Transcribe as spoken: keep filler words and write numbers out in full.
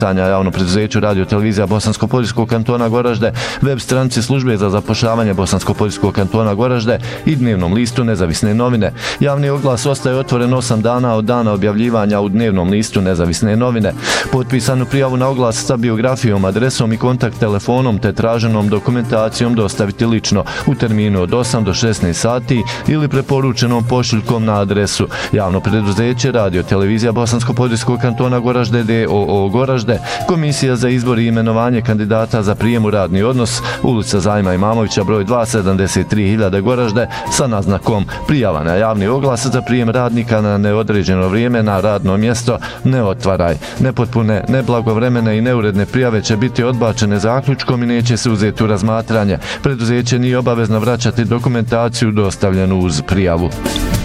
javno preduzeću Radio Televizija Bosansko-Poljskog kantona Goražde, web stranici službe za zapošljavanje Bosansko-Poljskog kantona Goražde i dnevnom listu Nezavisne novine. Javni oglas ostaje otvoren osam dana od dana objavljivanja u dnevnom listu Nezavisne novine. Potpisanu prijavu na oglas sa biografijom, adresom i kontakt telefonom te traženom dokumentacijom dostaviti lično u terminu od osam do šesnaest sati ili preporučenom pošiljkom na adresu javno preduzeće Radio Televizija Bosansko-Poljskog kantona Goražde d o o Goražde, Komisija za izbor i imenovanje kandidata za prijem u radni odnos, ulica Zajma Imamovića broj dva, sedamdeset tri hiljade Goražde, sa naznakom prijava na javni oglas za prijem radnika na neodređeno vrijeme na radno mjesto ne otvaraj. Nepotpune, neblagovremene i neuredne prijave će biti odbačene zaključkom i neće se uzeti u razmatranje. Preduzeće nije obavezno vraćati dokumentaciju dostavljenu uz prijavu.